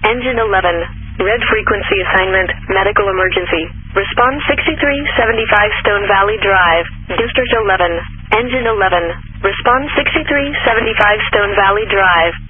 Engine 11. Red frequency assignment, medical emergency. Response 6375 Stone Valley Drive, District 11. Engine 11. Response 6375 Stone Valley Drive.